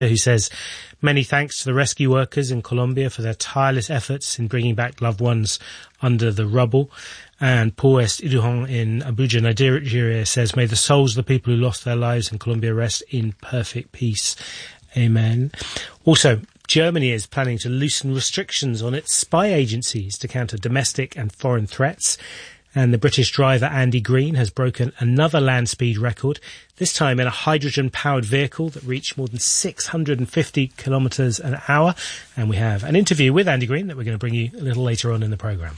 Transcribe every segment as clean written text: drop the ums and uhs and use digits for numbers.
who says, many thanks to the rescue workers in Colombia for their tireless efforts in bringing back loved ones under the rubble. And Paul Est Iduhon in Abuja, Nigeria says, may the souls of the people who lost their lives in Colombia rest in perfect peace. Amen. Also, Germany is planning to loosen restrictions on its spy agencies to counter domestic and foreign threats. And the British driver Andy Green has broken another land speed record, this time in a hydrogen-powered vehicle that reached more than 650 kilometres an hour. And we have an interview with Andy Green that we're going to bring you a little later on in the programme.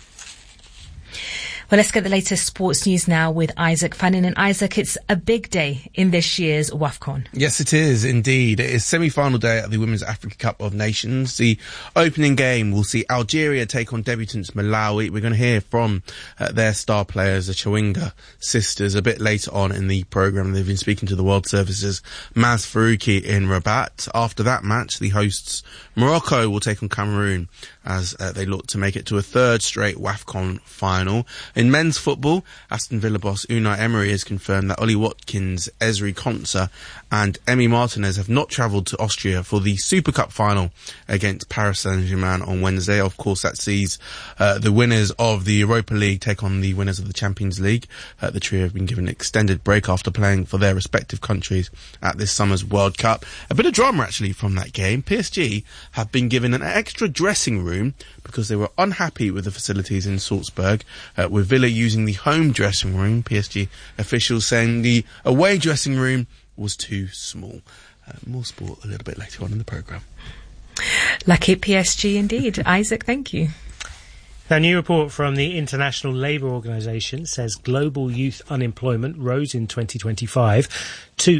Well, let's get the latest sports news now with Isaac Fannin. And Isaac, it's a big day in this year's WAFCON. Yes, it is indeed. It is semi-final day at the Women's Africa Cup of Nations. The opening game will see Algeria take on debutants Malawi. We're going to hear from their star players, the Chawinga sisters, a bit later on in the programme. They've been speaking to the World Service's Maz Farouki in Rabat. After that match, the hosts Morocco will take on Cameroon as they look to make it to a third straight WAFCON final. In men's football, Aston Villa boss Unai Emery has confirmed that Ollie Watkins, Ezri Konsa and Emi Martinez have not travelled to Austria for the Super Cup final against Paris Saint-Germain on Wednesday. Of course, that sees the winners of the Europa League take on the winners of the Champions League. The trio have been given an extended break after playing for their respective countries at this summer's World Cup. A bit of drama, actually, from that game. PSG have been given an extra dressing room because they were unhappy with the facilities in Salzburg, with Villa using the home dressing room. PSG officials saying the away dressing room was too small. More sport a little bit later on in the programme. Lucky PSG indeed. Isaac, thank you. A new report from the International Labour Organization says global youth unemployment rose in 2025 to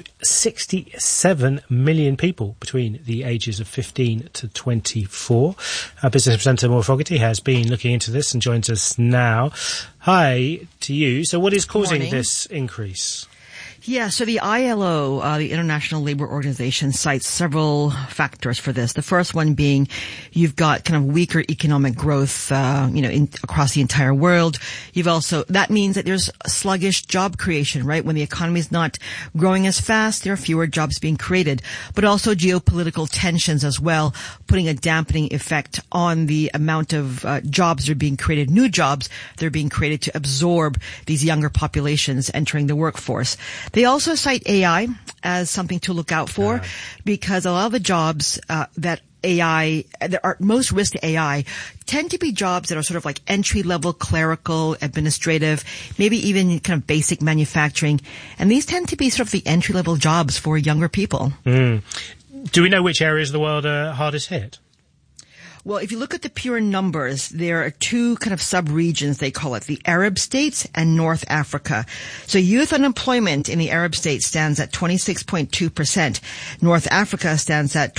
67 million people between the ages of 15 to 24. Our business presenter, Maura Fogarty, has been looking into this and joins us now. Hi to you. So what is causing this increase? Yeah, so the ILO, the International Labour Organization, cites several factors for this. The first one being you've got kind of weaker economic growth, across the entire world. That means that there's sluggish job creation, right? When the economy is not growing as fast, there are fewer jobs being created. But also geopolitical tensions as well, putting a dampening effect on the amount of jobs that are being created, new jobs that are being created to absorb these younger populations entering the workforce. They also cite AI as something to look out for because a lot of the jobs that are most risk to AI tend to be jobs that are sort of like entry-level, clerical, administrative, maybe even kind of basic manufacturing. And these tend to be sort of the entry-level jobs for younger people. Do we know which areas of the world are hardest hit? Well, if you look at the pure numbers, there are two kind of sub-regions, they call it, the Arab states and North Africa. So youth unemployment in the Arab states stands at 26.2%. North Africa stands at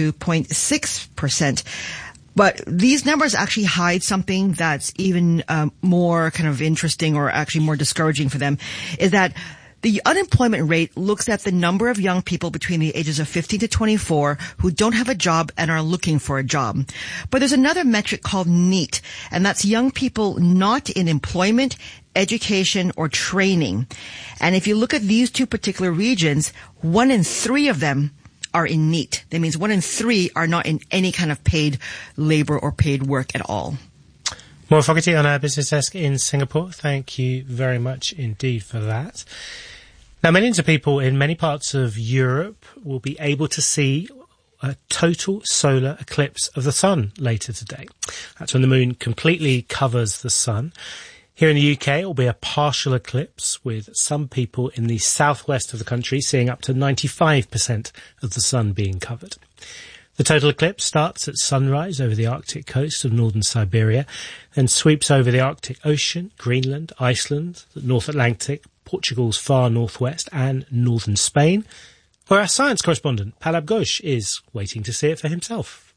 22.6%. But these numbers actually hide something that's even more kind of interesting or actually more discouraging for them, is that the unemployment rate looks at the number of young people between the ages of 15 to 24 who don't have a job and are looking for a job. But there's another metric called NEET, and that's young people not in employment, education, or training. And if you look at these two particular regions, 1 in 3 of them are in NEET. That means 1 in 3 are not in any kind of paid labor or paid work at all. Maura Fogarty on our business desk in Singapore. Thank you very much indeed for that. Now, millions of people in many parts of Europe will be able to see a total solar eclipse of the sun later today. That's when the moon completely covers the sun. Here in the UK, it will be a partial eclipse, with some people in the southwest of the country seeing up to 95% of the sun being covered. The total eclipse starts at sunrise over the Arctic coast of northern Siberia, then sweeps over the Arctic Ocean, Greenland, Iceland, the North Atlantic, Portugal's far northwest and northern Spain, where our science correspondent, Palab Ghosh, is waiting to see it for himself.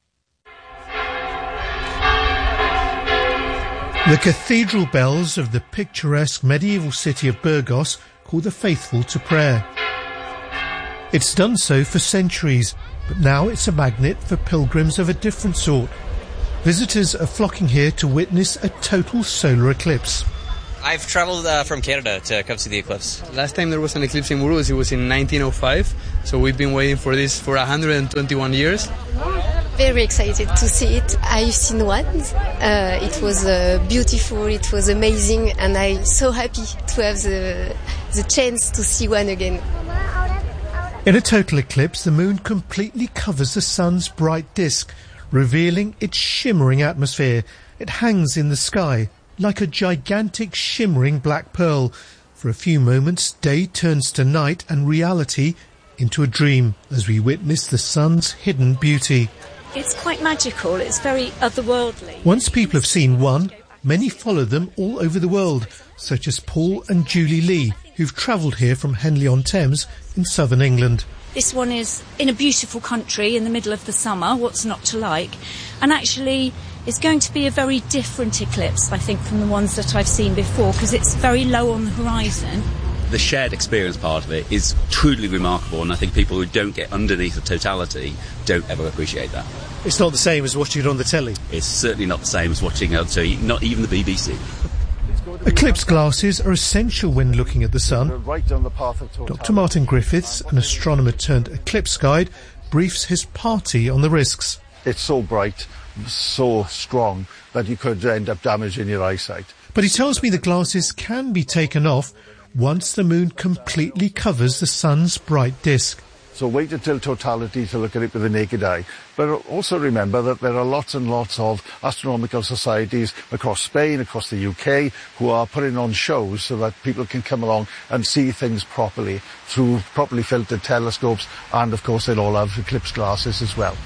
The cathedral bells of the picturesque medieval city of Burgos call the faithful to prayer. It's done so for centuries, but now it's a magnet for pilgrims of a different sort. Visitors are flocking here to witness a total solar eclipse. I've travelled from Canada to come see the eclipse. Last time there was an eclipse in Burgos, it was in 1905. So we've been waiting for this for 121 years. Very excited to see it. I've seen once. It was beautiful, it was amazing, and I'm so happy to have the chance to see one again. In a total eclipse, the moon completely covers the sun's bright disk, revealing its shimmering atmosphere. It hangs in the sky like a gigantic shimmering black pearl. For a few moments, day turns to night and reality into a dream as we witness the sun's hidden beauty. It's quite magical. It's very otherworldly. Once people have seen one, many follow them all over the world, such as Paul and Julie Lee, who've travelled here from Henley-on-Thames in southern England. This one is in a beautiful country in the middle of the summer. What's not to like? And actually, it's going to be a very different eclipse, I think, from the ones that I've seen before, because it's very low on the horizon. The shared experience part of it is truly remarkable, and I think people who don't get underneath the totality don't ever appreciate that. It's not the same as watching it on the telly. It's certainly not the same as watching it on TV, not even the BBC. Eclipse glasses are essential when looking at the sun. Dr. Martin Griffiths, an astronomer turned eclipse guide, briefs his party on the risks. It's so bright, so strong, that you could end up damaging your eyesight. But he tells me the glasses can be taken off once the moon completely covers the sun's bright disk. So wait until totality to look at it with the naked eye. But also remember that there are lots and lots of astronomical societies across Spain, across the UK, who are putting on shows so that people can come along and see things properly through properly filtered telescopes, and of course they'll all have eclipse glasses as well.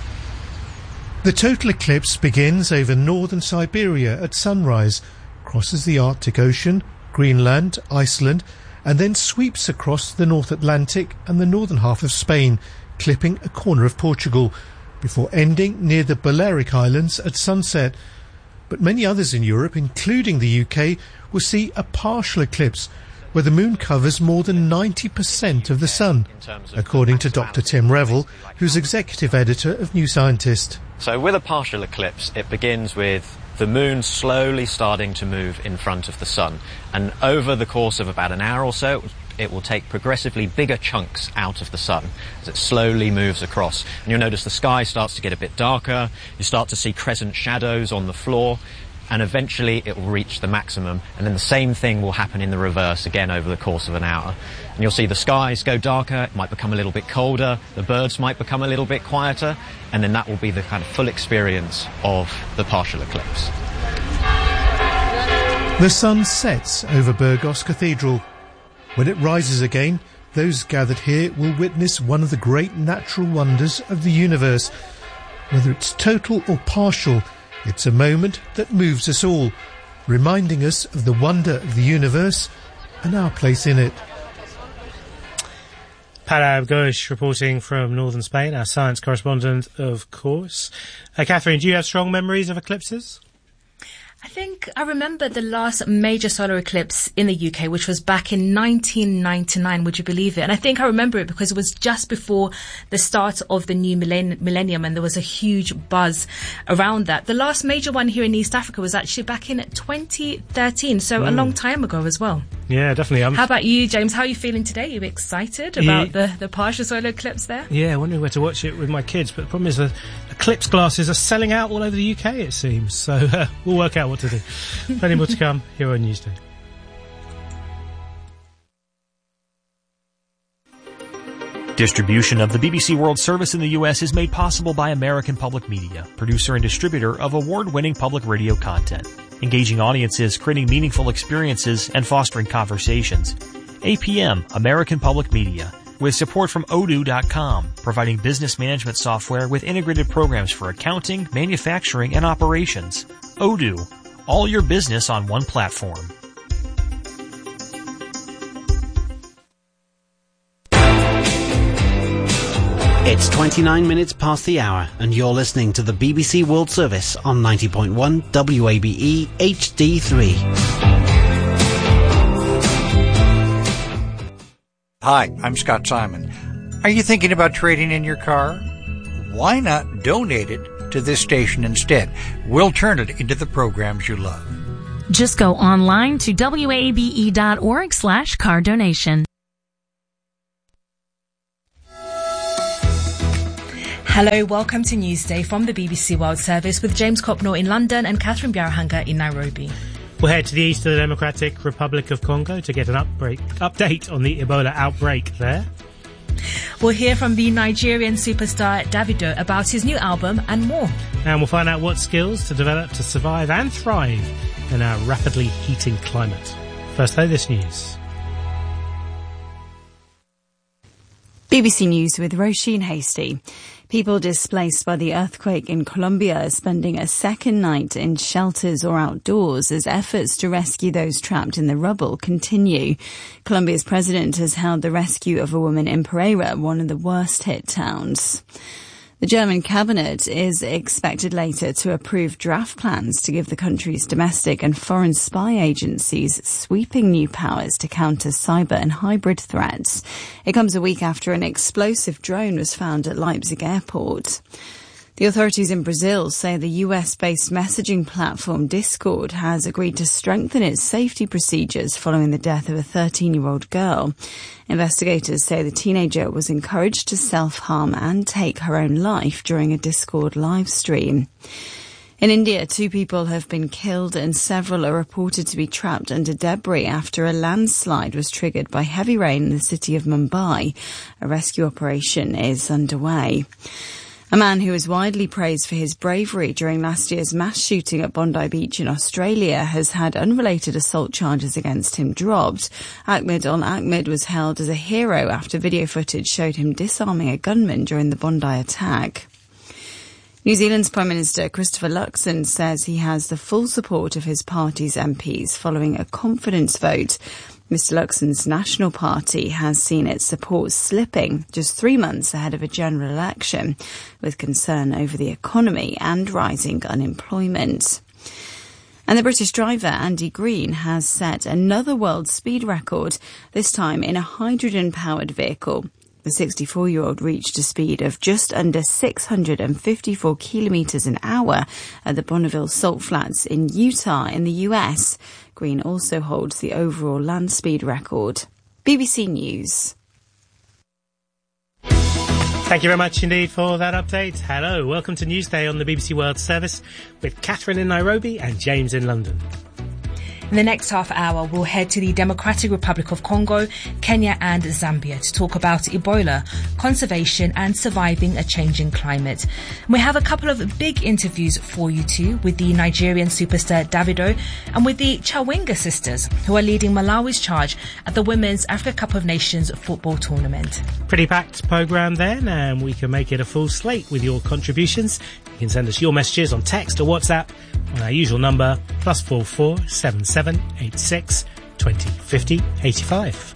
The total eclipse begins over northern Siberia at sunrise, crosses the Arctic Ocean, Greenland, Iceland, and then sweeps across the North Atlantic and the northern half of Spain, clipping a corner of Portugal, before ending near the Balearic Islands at sunset. But many others in Europe, including the UK, will see a partial eclipse, where the moon covers more than 90% of the sun, according to Dr. Tim Revel, who's executive editor of New Scientist. So with a partial eclipse, it begins with the moon slowly starting to move in front of the sun, and over the course of about an hour or so it will take progressively bigger chunks out of the sun as it slowly moves across, and you'll notice the sky starts to get a bit darker, you start to see crescent shadows on the floor, and eventually it will reach the maximum, and then the same thing will happen in the reverse again over the course of an hour. And you'll see the skies go darker, it might become a little bit colder, the birds might become a little bit quieter, and then that will be the kind of full experience of the partial eclipse. The sun sets over Burgos Cathedral. When it rises again, those gathered here will witness one of the great natural wonders of the universe. Whether it's total or partial, it's a moment that moves us all, reminding us of the wonder of the universe and our place in it. Parab Ghosh reporting from northern Spain, our science correspondent, of course. Catherine, do you have strong memories of eclipses? I think I remember the last major solar eclipse in the UK, which was back in 1999, would you believe it? And I think I remember it because it was just before the start of the new millennium, and there was a huge buzz around that. The last major one here in East Africa was actually back in 2013, so a long time ago as well. Yeah, definitely. How about you, James? How are you feeling today? Are you excited about the partial solar eclipse there? Yeah, wondering where to watch it with my kids, but the problem is the eclipse glasses are selling out all over the UK, it seems, so we'll work out what to do. Plenty more to come here on Newsday. Distribution of the BBC World Service in the U.S. is made possible by American Public Media, producer and distributor of award-winning public radio content, engaging audiences, creating meaningful experiences, and fostering conversations. APM, American Public Media, with support from Odoo.com, providing business management software with integrated programs for accounting, manufacturing, and operations. Odoo, all your business on one platform. It's 29 minutes past the hour, and you're listening to the BBC World Service on 90.1 WABE HD3. Hi, I'm Scott Simon. Are you thinking about trading in your car? Why not donate it to this station instead? We'll turn it into the programs you love. Just go online to wabe.org/car donation. Hello, welcome to Newsday from the BBC World Service with James Copnor in London and Catherine Biarahanga in Nairobi. We'll head to the east of the Democratic Republic of Congo to get an update on the Ebola outbreak there. We'll hear from the Nigerian superstar Davido about his new album and more. And we'll find out what skills to develop to survive and thrive in our rapidly heating climate. First though, this news. BBC News with Roisin Hasty. People displaced by the earthquake in Colombia are spending a second night in shelters or outdoors as efforts to rescue those trapped in the rubble continue. Colombia's president has held the rescue of a woman in Pereira, one of the worst hit towns. The German cabinet is expected later to approve draft plans to give the country's domestic and foreign spy agencies sweeping new powers to counter cyber and hybrid threats. It comes a week after an explosive drone was found at Leipzig airport. The authorities in Brazil say the US-based messaging platform Discord has agreed to strengthen its safety procedures following the death of a 13-year-old girl. Investigators say the teenager was encouraged to self-harm and take her own life during a Discord live stream. In India, 2 people have been killed and several are reported to be trapped under debris after a landslide was triggered by heavy rain in the city of Mumbai. A rescue operation is underway. A man who is widely praised for his bravery during last year's mass shooting at Bondi Beach in Australia has had unrelated assault charges against him dropped. Ahmed Al-Ahmed was held as a hero after video footage showed him disarming a gunman during the Bondi attack. New Zealand's Prime Minister Christopher Luxon says he has the full support of his party's MPs following a confidence vote. Mr Luxon's National Party has seen its support slipping just 3 months ahead of a general election, with concern over the economy and rising unemployment. And the British driver Andy Green has set another world speed record, this time in a hydrogen-powered vehicle. The 64-year-old reached a speed of just under 654 kilometres an hour at the Bonneville Salt Flats in Utah in the US. Green also holds the overall land speed record. BBC News. Thank you very much indeed for that update. Hello, welcome to Newsday on the BBC World Service with Catherine in Nairobi and James in London. In the next half hour, we'll head to the Democratic Republic of Congo, Kenya and Zambia to talk about Ebola, conservation and surviving a changing climate. And we have a couple of big interviews for you too, with the Nigerian superstar Davido and with the Chawinga sisters, who are leading Malawi's charge at the Women's Africa Cup of Nations football tournament. Pretty packed programme then, and we can make it a full slate with your contributions. You can send us your messages on text or WhatsApp on our usual number, +44 77 86 20 50 85.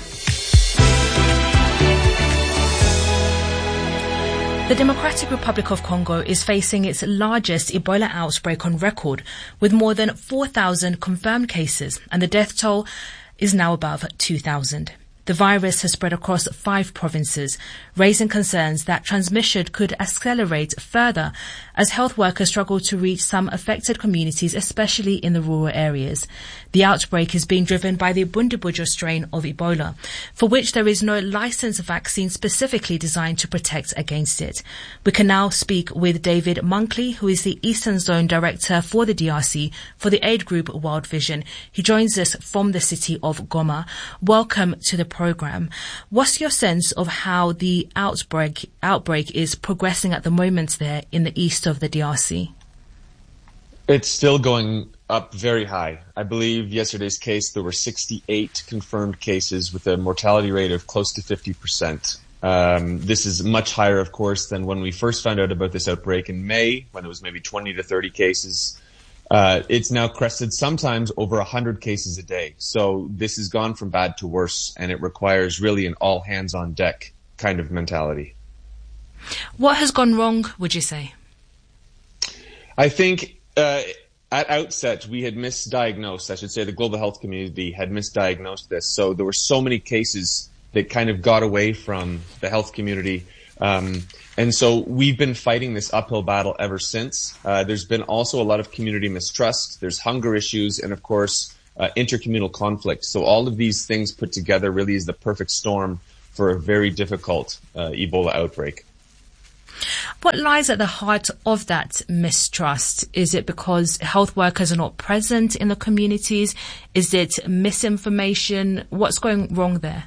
The Democratic Republic of Congo is facing its largest Ebola outbreak on record, with more than 4,000 confirmed cases, and the death toll is now above 2,000. The virus has spread across 5 provinces, raising concerns that transmission could accelerate further as health workers struggle to reach some affected communities, especially in the rural areas. The outbreak is being driven by the Bundibugyo strain of Ebola, for which there is no licensed vaccine specifically designed to protect against it. We can now speak with David Monkley, who is the Eastern Zone Director for the DRC for the aid group World Vision. He joins us from the city of Goma. Welcome to the program. What's your sense of how the outbreak is progressing at the moment there in the east of the DRC? It's still going up very high. I believe yesterday's case there were 68 confirmed cases with a mortality rate of close to 50%. This is much higher, of course, than when we first found out about this outbreak in May, when there was maybe 20 to 30 cases. It's now crested sometimes over 100 cases a day. So this has gone from bad to worse, and it requires really an all hands on deck kind of mentality. What has gone wrong, would you say? I think at outset we had misdiagnosed, I should say the global health community had misdiagnosed this. So there were so many cases that kind of got away from the health community. And so we've been fighting this uphill battle ever since. There's been also a lot of community mistrust. There's hunger issues and, of course, intercommunal conflict. So all of these things put together really is the perfect storm for a very difficult Ebola outbreak. What lies at the heart of that mistrust? Is it because health workers are not present in the communities? Is it misinformation? What's going wrong there?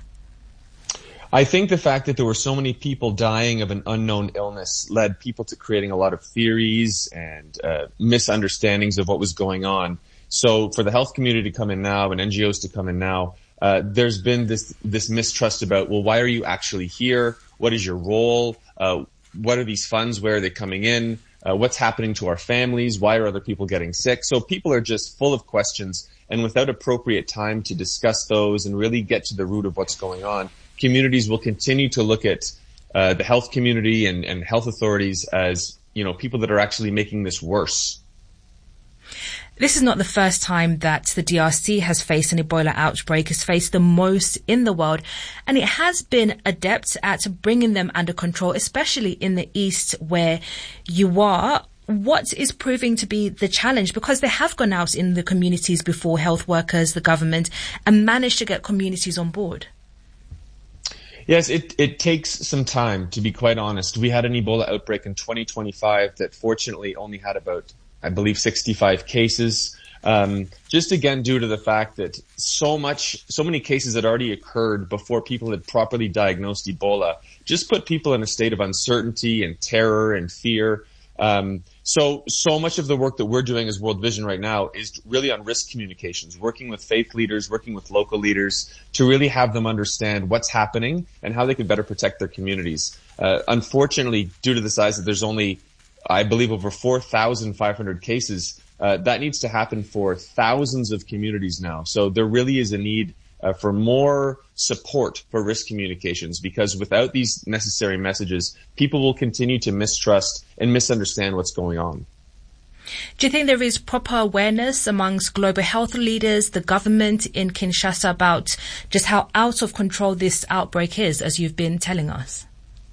I think the fact that there were so many people dying of an unknown illness led people to creating a lot of theories and misunderstandings of what was going on. So for the health community to come in now and NGOs to come in now, there's been this mistrust about, well, why are you actually here? What is your role? What are these funds? Where are they coming in? What's happening to our families? Why are other people getting sick? So people are just full of questions, and without appropriate time to discuss those and really get to the root of what's going on, communities will continue to look at the health community and health authorities as, people that are actually making this worse. This is not the first time that the DRC has faced an Ebola outbreak. It's faced the most in the world, and it has been adept at bringing them under control, especially in the east where you are. What is proving to be the challenge? Because they have gone out in the communities before, health workers, the government, and managed to get communities on board. Yes, it takes some time, to be quite honest. We had an Ebola outbreak in 2025 that fortunately only had about, I believe, 65 cases. Just again, due to the fact that so many cases had already occurred before people had properly diagnosed Ebola, just put people in a state of uncertainty and terror and fear. So much of the work that we're doing as World Vision right now is really on risk communications, working with faith leaders, working with local leaders to really have them understand what's happening and how they can better protect their communities. Unfortunately, due to the size that there's only, I believe, over 4,500 cases, that needs to happen for thousands of communities now. So there really is a need for more support for risk communications, because without these necessary messages, people will continue to mistrust and misunderstand what's going on. Do you think there is proper awareness amongst global health leaders, the government in Kinshasa, about just how out of control this outbreak is, as you've been telling us?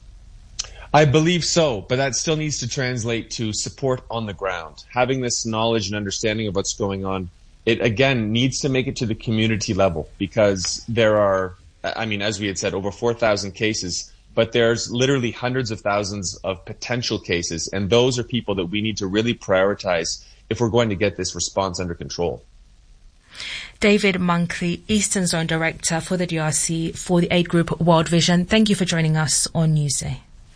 I believe so, but that still needs to translate to support on the ground. Having this knowledge and understanding of what's going on, it again needs to make it to the community level, because there are, as we had said, over 4,000 cases, but there's literally hundreds of thousands of potential cases, and those are people that we need to really prioritize if we're going to get this response under control. David Monckley, Eastern Zone Director for the DRC for the aid group World Vision, thank you for joining us on Newsday.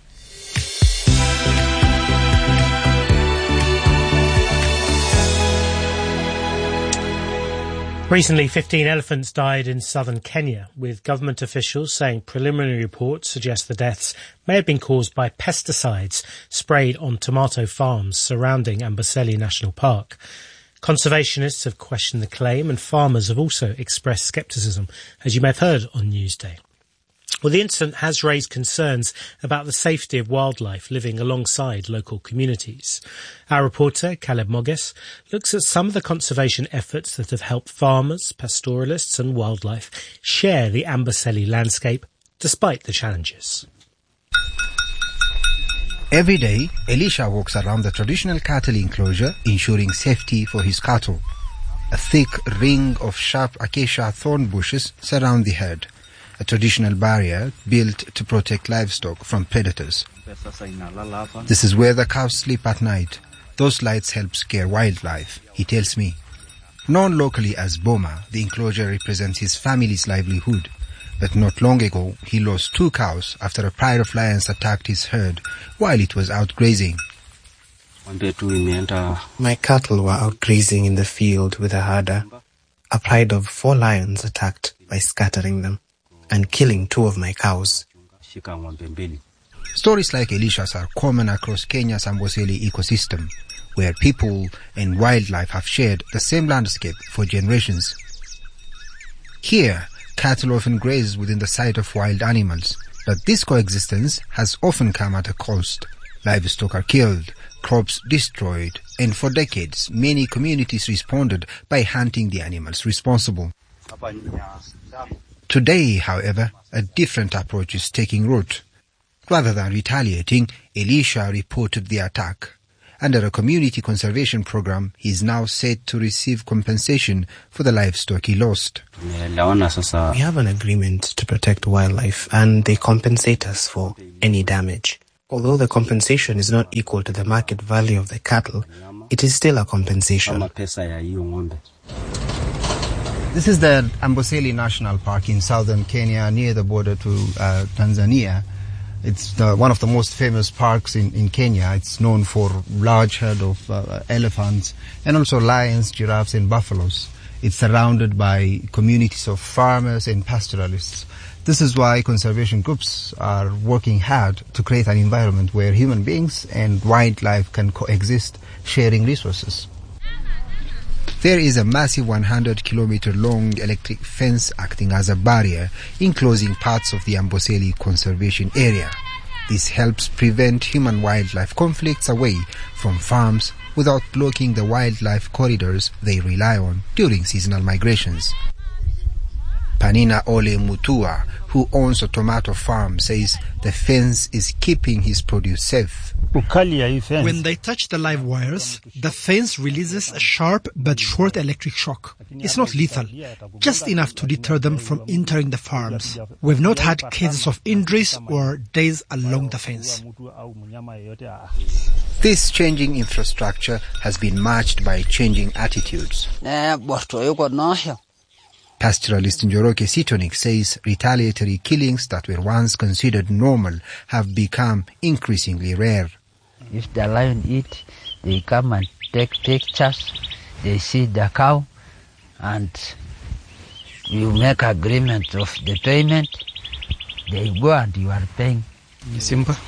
Recently, 15 elephants died in southern Kenya, with government officials saying preliminary reports suggest the deaths may have been caused by pesticides sprayed on tomato farms surrounding Amboseli National Park. Conservationists have questioned the claim, and farmers have also expressed scepticism, as you may have heard on Newsday. Well, the incident has raised concerns about the safety of wildlife living alongside local communities. Our reporter, Caleb Moges, looks at some of the conservation efforts that have helped farmers, pastoralists and wildlife share the Amboseli landscape despite the challenges. Every day, Elisha walks around the traditional cattle enclosure, ensuring safety for his cattle. A thick ring of sharp acacia thorn bushes surround the herd, a traditional barrier built to protect livestock from predators. This is where the cows sleep at night. Those lights help scare wildlife, he tells me. Known locally as Boma, the enclosure represents his family's livelihood. But not long ago, he lost 2 cows after a pride of lions attacked his herd while it was out grazing. My cattle were out grazing in the field with a herder. A pride of 4 lions attacked by scattering them and killing 2 of my cows. Stories like Elisha's are common across Kenya's Amboseli ecosystem, where people and wildlife have shared the same landscape for generations. Here, cattle often graze within the sight of wild animals, but this coexistence has often come at a cost. Livestock are killed, crops destroyed, and for decades, many communities responded by hunting the animals responsible. Today, however, a different approach is taking root. Rather than retaliating, Elisha reported the attack. Under a community conservation program, he is now set to receive compensation for the livestock he lost. We have an agreement to protect wildlife, and they compensate us for any damage. Although the compensation is not equal to the market value of the cattle, it is still a compensation. This is the Amboseli National Park in southern Kenya, near the border to Tanzania. It's one of the most famous parks in Kenya. It's known for large herd of elephants and also lions, giraffes and buffaloes. It's surrounded by communities of farmers and pastoralists. This is why conservation groups are working hard to create an environment where human beings and wildlife can coexist, sharing resources. There is a massive 100-kilometer-long electric fence acting as a barrier, enclosing parts of the Amboseli conservation area. This helps prevent human-wildlife conflicts away from farms without blocking the wildlife corridors they rely on during seasonal migrations. Panina Ole Mutua, who owns a tomato farm, says the fence is keeping his produce safe. When they touch the live wires, the fence releases a sharp but short electric shock. It's not lethal, just enough to deter them from entering the farms. We've not had cases of injuries or days along the fence. This changing infrastructure has been matched by changing attitudes. Pastoralist Njoroge Sitonik says retaliatory killings that were once considered normal have become increasingly rare. If the lion eat, they come and take pictures, they see the cow, and you make agreement of the payment, they go and you are paying. Simple.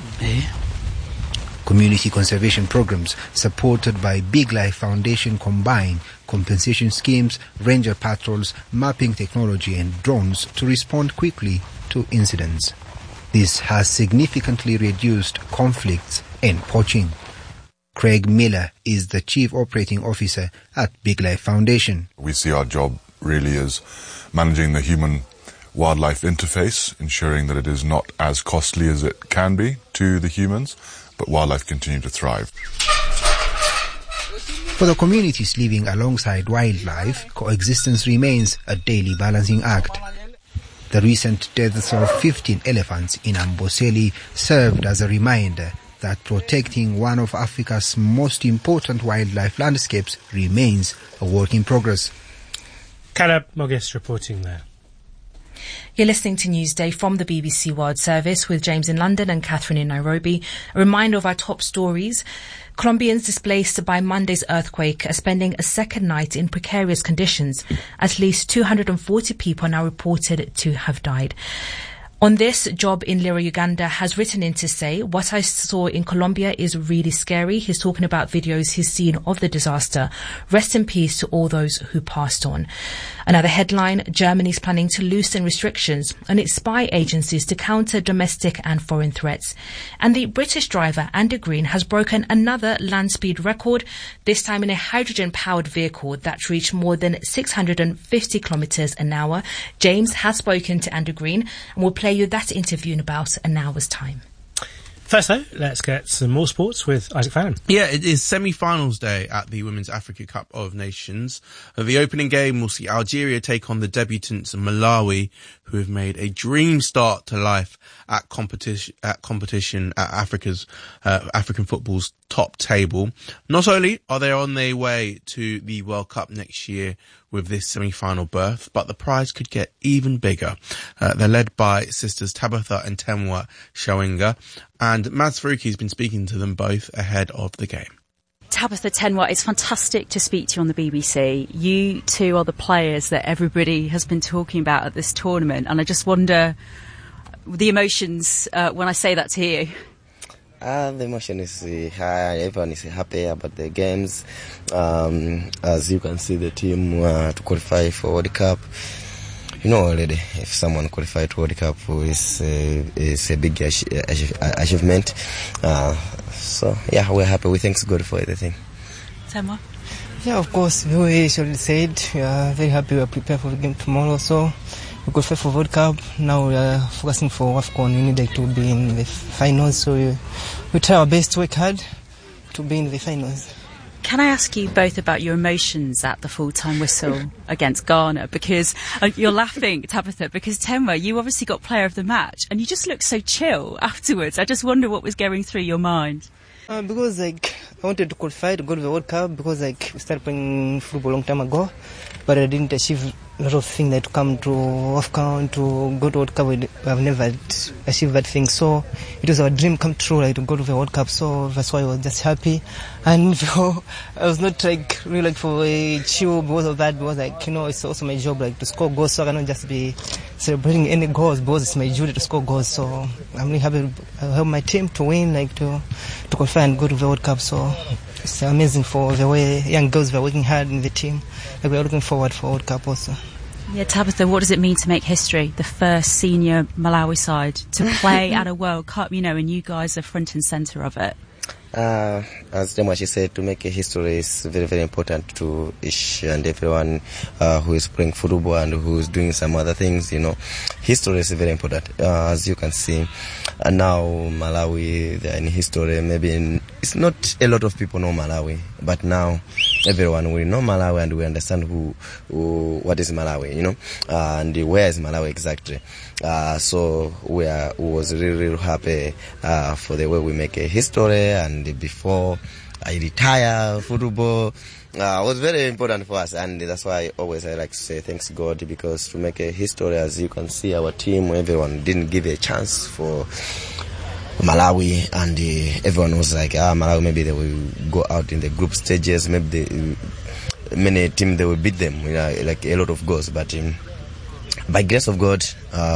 Community conservation programs supported by Big Life Foundation combine compensation schemes, ranger patrols, mapping technology and drones to respond quickly to incidents. This has significantly reduced conflicts and poaching. Craig Miller is the Chief Operating Officer at Big Life Foundation. We see our job really as managing the human-wildlife interface, ensuring that it is not as costly as it can be to the humans, but wildlife continue to thrive. For the communities living alongside wildlife, coexistence remains a daily balancing act. The recent deaths of 15 elephants in Amboseli served as a reminder that protecting one of Africa's most important wildlife landscapes remains a work in progress. Caleb Mogis reporting there. You're listening to Newsday from the BBC World Service with James in London and Catherine in Nairobi. A reminder of our top stories. Colombians displaced by Monday's earthquake are spending a second night in precarious conditions. At least 240 people are now reported to have died. On this, Job in Lira, Uganda, has written in to say, what I saw in Colombia is really scary. He's talking about videos he's seen of the disaster. Rest in peace to all those who passed on. Another headline, Germany's planning to loosen restrictions on its spy agencies to counter domestic and foreign threats. And the British driver, Andy Green, has broken another land speed record, this time in a hydrogen-powered vehicle that reached more than 650 kilometres an hour. James has spoken to Andy Green and will play you that interview in about an hour's time. First though, let's get some more sports with Isaac Fallon. Yeah, it is semi-finals day at the Women's Africa Cup of Nations. The opening game will see Algeria take on the debutants Malawi, who have made a dream start to life at competition at Africa's African football's top table. Not only are they on their way to the World Cup next year with this semi-final berth, but the prize could get even bigger. They're led by sisters Tabitha and Tenwa Shawinga, and Maz Faruqi's been speaking to them both ahead of the game. Tabitha, Tenwa, it's fantastic to speak to you on the BBC. You two are the players that everybody has been talking about at this tournament, and I just wonder the emotions when I say that to you. The emotion is high. Everyone is happy about the games. As you can see, the team to qualify for World Cup. You know already, if someone qualified to World Cup, it's a big achievement. So yeah, we're happy. We thank God for everything. Tenwa? Yeah, of course. We usually said we are very happy. We are prepared for the game tomorrow. So we qualified for World Cup. Now we are focusing for AFCON. We need to be in the finals. So we try our best to work hard to be in the finals. Can I ask you both about your emotions at the full-time whistle against Ghana? Because you're laughing, Tabitha, because Temwa, you obviously got player of the match and you just looked so chill afterwards. I just wonder what was going through your mind. Because I wanted to qualify to go to the World Cup because we started playing football a long time ago, but I didn't achieve a lot of things that to come to AFCON, to go to World Cup. I've never achieved that thing, so it was our dream come true, to go to the World Cup. So that's why I was just happy, and I was not really for a chill because of that. Because it's also my job to score goals, so I cannot just be celebrating any goals because it's my duty to score goals. So I'm really happy to help my team to win, to qualify and go to the World Cup. So it's amazing for the way young girls were working hard in the team. We're looking forward for World Cup also. Yeah, Tabitha, what does it mean to make history? The first senior Malawi side to play at a World Cup, and you guys are front and centre of it. As Demachi said, to make a history is very, very important to each and everyone who is playing football and who is doing some other things. History is very important. As you can see, now Malawi, they are in history. Maybe it's not a lot of people know Malawi, but now everyone will know Malawi and we understand what is Malawi, and where is Malawi exactly. So we was really, really happy for the way we make a history, and before I retire football was very important for us, and that's why I like to say thanks God, because to make a history, as you can see, our team, everyone didn't give a chance for Malawi, and everyone was like, Malawi, maybe they will go out in the group stages, maybe many teams they will beat them, like a lot of goals, but by grace of God,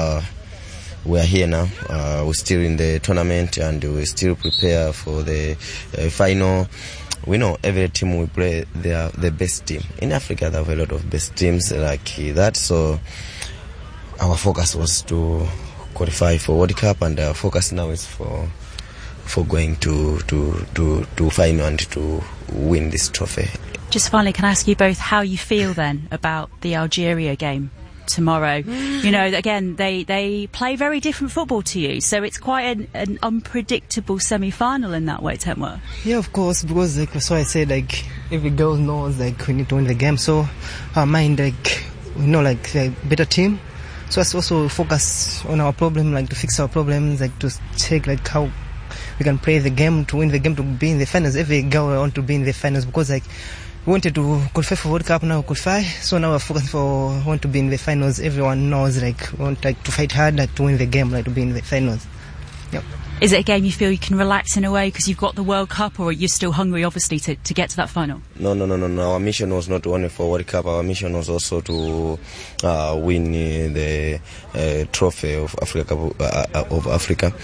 we are here now. We're still in the tournament and we still prepare for the final. We know every team we play, they are the best team. In Africa, there are a lot of best teams like that. So our focus was to qualify for World Cup, and our focus now is for going to final and to win this trophy. Just finally, can I ask you both how you feel then about the Algeria game tomorrow? Again, they play very different football to you, so it's quite an unpredictable semi-final in that way, Temwa. Yeah, of course, because that's why I said every girl knows we need to win the game, so our mind we know they're a better team, so let's also focus on our problem, to fix our problems, to check how we can play the game to win the game, to be in the finals. Every girl want to be in the finals because we wanted to qualify for World Cup, now we qualify, so now we're focused want to be in the finals. Everyone knows we want to fight hard to win the game, to be in the finals. Yep. Is it a game you feel you can relax in a way because you've got the World Cup, or are you still hungry obviously to get to that final? No. Our mission was not only for World Cup, our mission was also to win the trophy of Africa.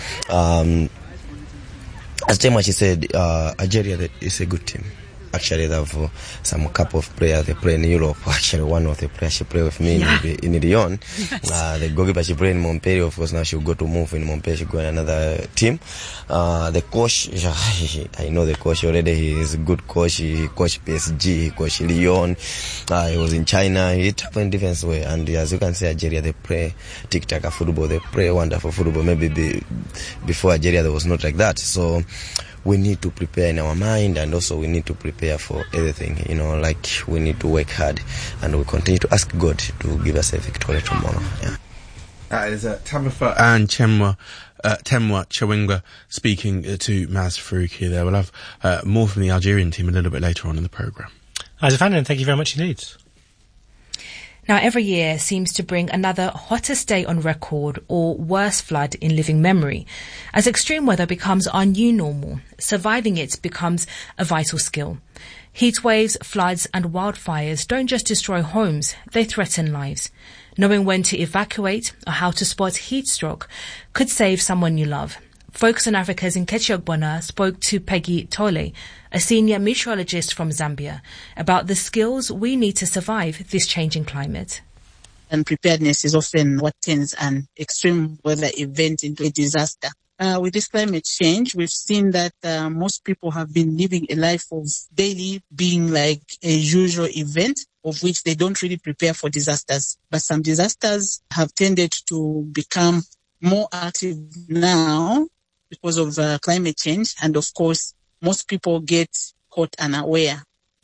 As Temachi said, Algeria is a good team. Actually, they have some couple of players they play in Europe. Actually, one of the players she play with me in Lyon. Yes. The goalkeeper she play in Montpellier. Of course, now she'll go to move in Montpellier. She'll go in another team. The coach, I know the coach already. He is a good coach. He coached PSG. He coached Lyon. He was in China. He happened in different way. And as you can see, Algeria, they play tic-tac football. They play wonderful football. Maybe before Algeria, there was not like that. So we need to prepare in our mind, and also we need to prepare for everything, we need to work hard, and we continue to ask God to give us a victory tomorrow. Yeah. That is Tabitha and Temwa Chawinga speaking to Maz Faruqi there. We'll have more from the Algerian team a little bit later on in the programme. Isaac, thank you very much indeed. Now, every year seems to bring another hottest day on record or worse flood in living memory. As extreme weather becomes our new normal, surviving it becomes a vital skill. Heat waves, floods and wildfires don't just destroy homes, they threaten lives. Knowing when to evacuate or how to spot heat stroke could save someone you love. Focus on Africa's Nkechi Ogbonna spoke to Peggy Tole, a senior meteorologist from Zambia, about the skills we need to survive this changing climate. And preparedness is often what turns an extreme weather event into a disaster. With this climate change, we've seen that most people have been living a life of daily being like a usual event, of which they don't really prepare for disasters. But some disasters have tended to become more active now because of climate change. And of course, most people get caught unaware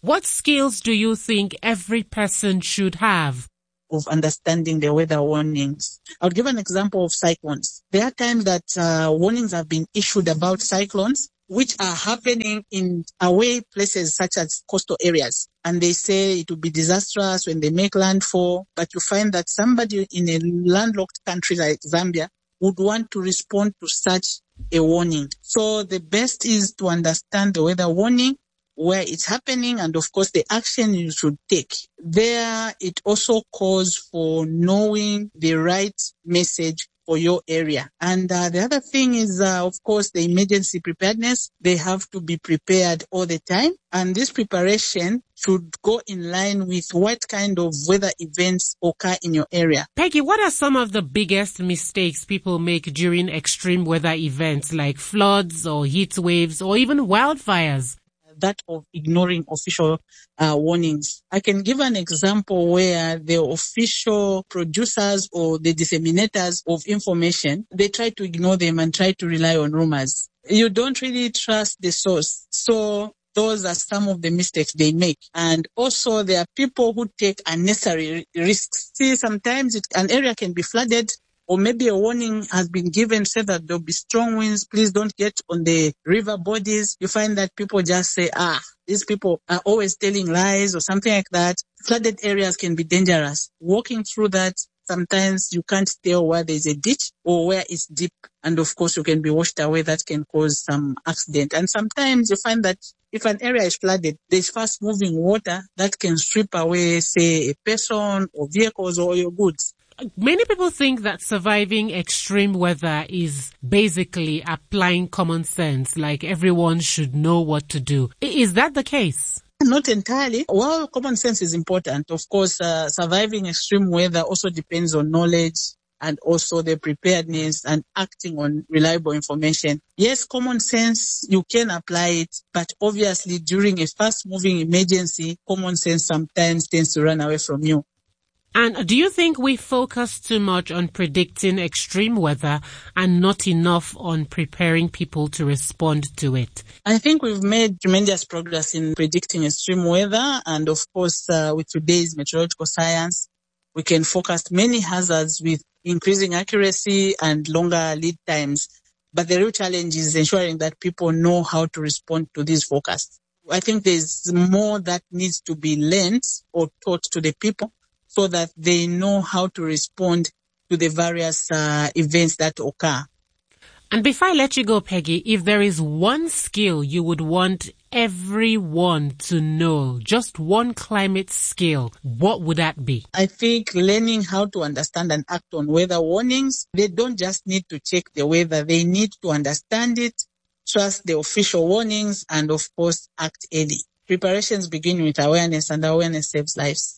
What skills do you think every person should have? Of understanding the weather warnings. I'll give an example of cyclones. There are times that warnings have been issued about cyclones, which are happening in away places such as coastal areas. And they say it will be disastrous when they make landfall. But you find that somebody in a landlocked country like Zambia would want to respond to such a warning. So the best is to understand the weather warning, where it's happening, and of course the action you should take. There, it also calls for knowing the right message for your area. And the other thing is, of course, the emergency preparedness. They have to be prepared all the time. And this preparation should go in line with what kind of weather events occur in your area. Peggy, what are some of the biggest mistakes people make during extreme weather events like floods or heat waves or even wildfires? That of ignoring official warnings. I can give an example where the official producers or the disseminators of information, they try to ignore them and try to rely on rumors. You don't really trust the source. So those are some of the mistakes they make. And also there are people who take unnecessary risks. See, sometimes an area can be flooded, or maybe a warning has been given, say that there'll be strong winds, please don't get on the river bodies. You find that people just say, these people are always telling lies or something like that. Flooded areas can be dangerous. Walking through that, sometimes you can't tell where there's a ditch or where it's deep. And of course, you can be washed away. That can cause some accident. And sometimes you find that if an area is flooded, there's fast moving water that can strip away, say, a person or vehicles or your goods. Many people think that surviving extreme weather is basically applying common sense, like everyone should know what to do. Is that the case? Not entirely. While common sense is important, of course, surviving extreme weather also depends on knowledge and also the preparedness and acting on reliable information. Yes, common sense, you can apply it, but obviously during a fast-moving emergency, common sense sometimes tends to run away from you. And do you think we focus too much on predicting extreme weather and not enough on preparing people to respond to it? I think we've made tremendous progress in predicting extreme weather. And of course, with today's meteorological science, we can forecast many hazards with increasing accuracy and longer lead times. But the real challenge is ensuring that people know how to respond to these forecasts. I think there's more that needs to be learned or taught to the people, so that they know how to respond to the various events that occur. And before I let you go, Peggy, if there is one skill you would want everyone to know, just one climate skill, what would that be? I think learning how to understand and act on weather warnings. They don't just need to check the weather, they need to understand it, trust the official warnings, and of course, act early. Preparations begin with awareness, and awareness saves lives.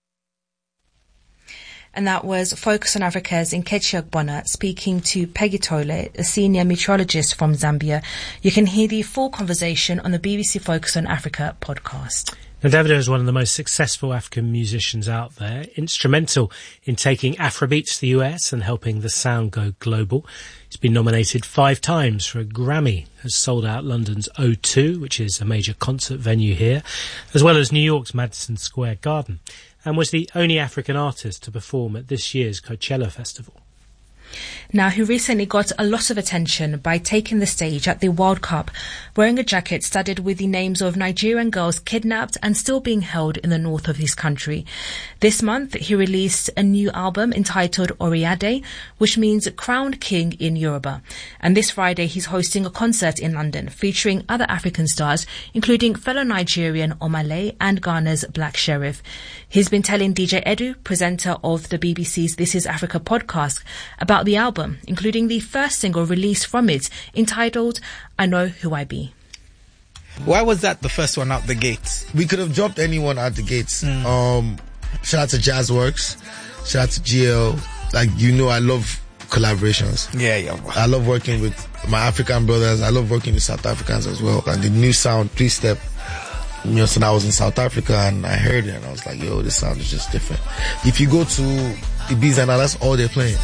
And that was Focus on Africa's Nkechi Ogbonna speaking to Peggy Tole, a senior meteorologist from Zambia. You can hear the full conversation on the BBC Focus on Africa podcast. Now, Davido is one of the most successful African musicians out there, instrumental in taking Afrobeat to the US and helping the sound go global. He's been nominated 5 times for a Grammy, has sold out London's O2, which is a major concert venue here, as well as New York's Madison Square Garden, and was the only African artist to perform at this year's Coachella Festival. Now, who recently got a lot of attention by taking the stage at the World Cup, wearing a jacket studded with the names of Nigerian girls kidnapped and still being held in the north of his country. This month, he released a new album entitled Oriade, which means crowned king in Yoruba. And this Friday, he's hosting a concert in London featuring other African stars, including fellow Nigerian Omale and Ghana's Black Sheriff. He's been telling DJ Edu, presenter of the BBC's This Is Africa podcast, about the album, including the first single released from it, entitled I Know Who I Be. Why was that the first one out the gates? We could have dropped anyone out the gates. Shout out to Jazzworks, shout out to GL. Like, you know, I love collaborations. Yeah. I love working with my African brothers. I love working with South Africans as well. And the new sound, 3-Step, you know, so I was in South Africa and I heard it and I was like, yo, this sound is just different. If you go to Ibiza now, that's all they're playing.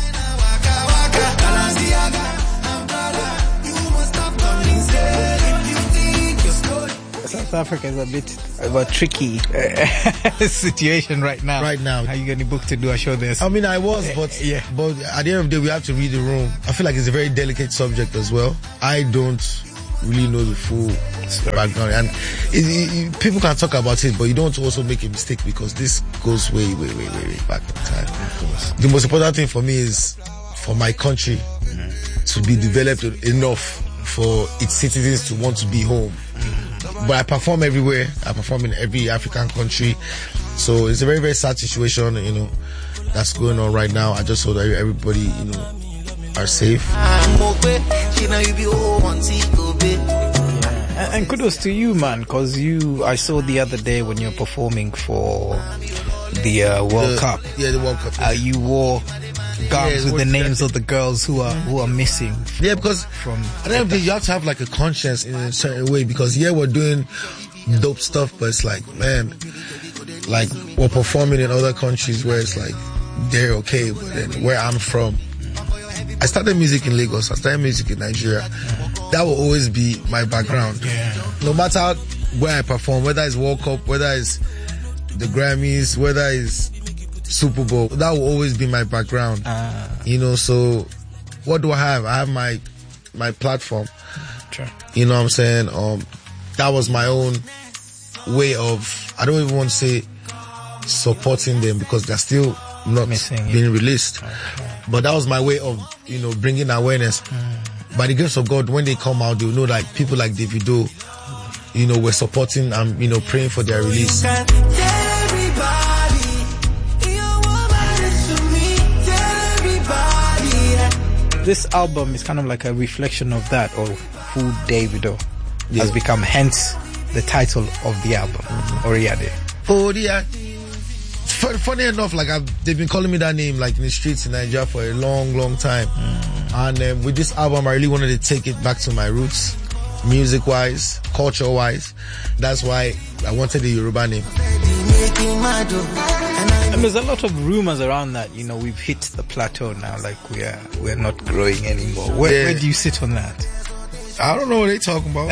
South Africa is a bit of a tricky situation right now. Right now. Are you getting booked to do a show there? I mean, I was, but at the end of the day, we have to read the room. I feel like it's a very delicate subject as well. I don't really know the full background, and people can talk about it, but you don't also make a mistake because this goes way back in time. The most important thing for me is for my country to be developed enough for its citizens to want to be home. But I perform everywhere. I perform in every African country. So it's a very, very sad situation, that's going on right now. I just hope that everybody, are safe. And kudos to you, man, because I saw the other day when you were performing for the World Cup. Yeah, the World Cup. You wore gowns with the names of the girls who are missing. Yeah, because at the end of the day, you have to have like a conscience in a certain way, because we're doing dope stuff, but it's like, man, like we're performing in other countries where it's like they're okay, but then where I'm from, I started music in Lagos, I started music in Nigeria. That will always be my background. No matter where I perform, whether it's World Cup, whether it's the Grammys, whether it's Super Bowl, that will always be my background. So what do I have? I have my platform. Sure. You know what I'm saying? That was my own way of, I don't even want to say supporting them because they're still not being released. But that was my way of, bringing awareness. By the grace of God, when they come out, they'll know like people like Davido, we're supporting and, praying for their release. This album is kind of like a reflection of that, of who Davido has become, hence the title of the album, Oriade. Funny enough, like they've been calling me that name like in the streets in Nigeria for a long time. And with this album, I really wanted to take it back to my roots, music-wise, culture-wise. That's why I wanted the Yoruba name. And there's a lot of rumors around that, we've hit the plateau now, like we're not growing anymore. Where do you sit on that? I don't know what they're talking about.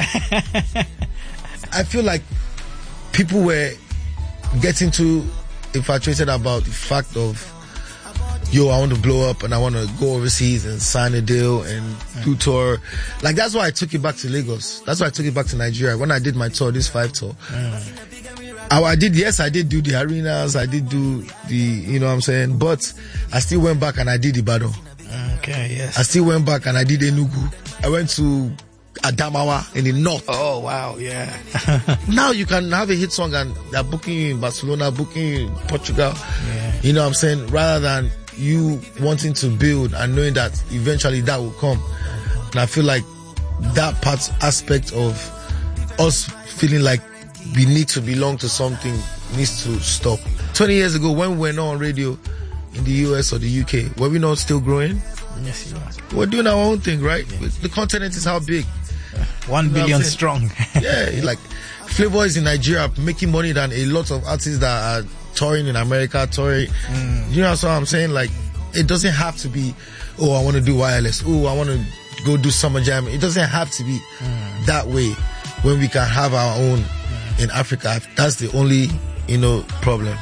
I feel like people were getting too infatuated about the fact of, I want to blow up and I want to go overseas and sign a deal and do tour. Like, that's why I took it back to Lagos. That's why I took it back to Nigeria. When I did my tour, this 5 tour, I did do the arenas, I did do the, but I still went back and I did Ibadan. Okay, yes. I still went back and I did Enugu. I went to Adamawa in the north. Oh, wow, yeah. Now you can have a hit song and they're booking you in Barcelona, booking you in Portugal. Yeah. You know what I'm saying? Rather than you wanting to build and knowing that eventually that will come. And I feel like that aspect of us feeling like we need to belong to something needs to stop. 20 years ago, when we were not on radio in the US or the UK, were we not still growing? Yes, you are. We're doing our own thing, right? Yeah. The continent is how big? 1 billion strong. Yeah, like Flavor is in Nigeria making money than a lot of artists that are touring in America, You know what I'm saying? Like, it doesn't have to be, I want to do wireless. I want to go do summer jam. It doesn't have to be that way when we can have our own in Africa. That's the only, problem.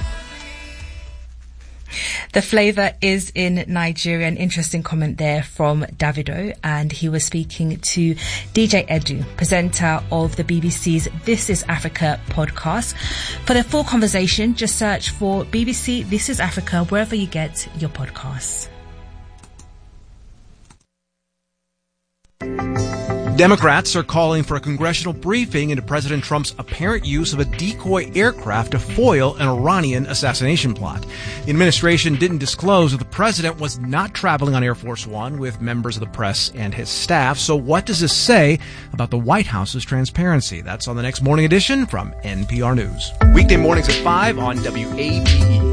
The flavour is in Nigeria. An interesting comment there from Davido, and he was speaking to DJ Edu, presenter of the BBC's This Is Africa podcast. For the full conversation, just search for BBC This Is Africa wherever you get your podcasts. Democrats are calling for a congressional briefing into President Trump's apparent use of a decoy aircraft to foil an Iranian assassination plot. The administration didn't disclose that the president was not traveling on Air Force One with members of the press and his staff. So what does this say about the White House's transparency? That's on the next Morning Edition from NPR News. Weekday mornings at 5 on WABE.